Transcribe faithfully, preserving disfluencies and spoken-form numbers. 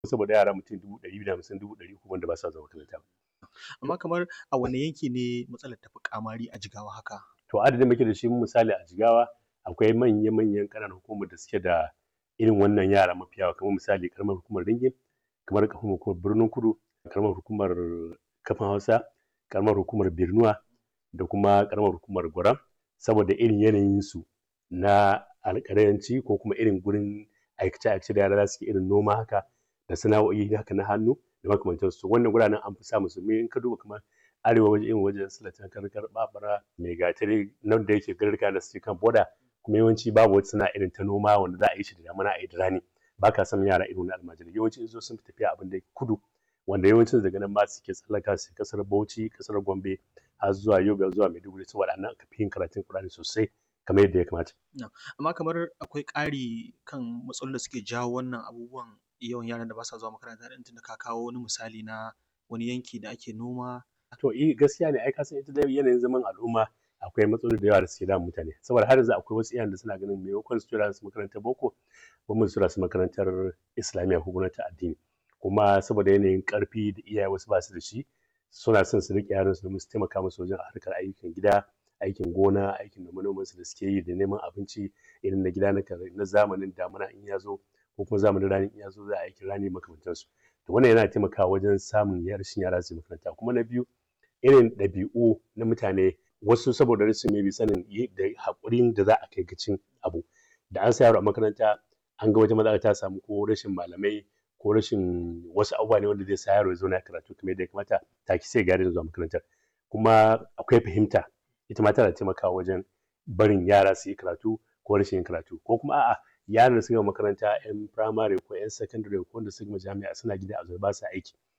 saboda yara mutum dubu ɗari biyu da hamsin dubu ɗari uku wanda ba sa zuwa makaranta. Amma kamar a wane yanki ne matsalar ta fi ƙamari a Jigawa haka? To adadin muke da shi misali a Jigawa akwai manya-manyan ƙananan hukumar da suke da irin wannan yara mafi yawa kamar misali ƙaramar hukumar Ringin, kamar ƙaramar hukumar Birnin Kudu, ƙaramar hukumar Kafin Hausa, ƙaramar hukumar Birniwa da kuma ƙaramar hukumar Gwaram saboda irin yanayinsu na alƙalanci ko kuma irin gurin aikace-aikace da yara za su yi irin noma haka da sana'o'i haka na hannu da makamantansu. Wannan guraren an fi samun su in ka duba kamar arewa waje irin wajen Silatan, Karkar, Ɓaɓura, Maigatari nan da yake garuruka da suke kan boda kuma yawanci babu wata sana'a irin ta noma wanda za a yi shi da damuna a yi da rani. Ba ka samun yara irin wannan almajirai. Yawanci in sun fi tafiya abin da yake kudu wanda yawancin daga nan ma suke tsallaka su ƙasar Bauchi, ƙasar Gombe har zuwa Yobe zuwa Maiduguri saboda a nan aka fi yin karatun Ƙur'ani sosai kamar yadda ya kamata. Amma kamar akwai ƙari kan matsalolin da suke jawo wannan abubuwan yawan yaran da ba sa zuwa makaranta ɗin tunda ka kawo wani misali na wani yanki da ake noma. To eh gaskiya ne ai ka san ita dai yanayin zaman al'umma akwai matsaloli da yawa da suke damun mutane saboda har yanzu akwai wasu iyayen da suna ganin maimakon su tura su makarantar boko gwamnati su tura su makarantar islamiyya ko kuma ta addini kuma saboda yanayin ƙarfi da iyaye wasu ba su da shi suna son su riƙe yaran su domin su taimaka musu wajen harkar ayyukan gida, aikin gona, aikin noma su da suke yi da neman abinci irin na gida na zamanin damuna in ya zo ko kuma zamanin rani in ya zo za a aikin rani makamantansu. To wannan yana taimakawa wajen samun rashin yara su makaranta. Kuma na biyu irin ɗabi'u na mutane wasu saboda rashin maybe sanin da haƙurin da za a kai ga cin abu da an sa yaro a makaranta an ga wata matsala ta samu ko rashin malamai ko rashin wasu abubuwa ne wanda zai sa yaro ya zauna ya karatu kamar yadda ya kamata take sai ga zuwa makarantar. Kuma akwai fahimta ita ma tana taimakawa wajen barin yara su yi karatu ko rashin yin karatu ko kuma a'a yaran da suka gama makaranta 'yan firamare ko 'yan sakandare ko wanda suka gama jami'a suna gida a zaune ba su aiki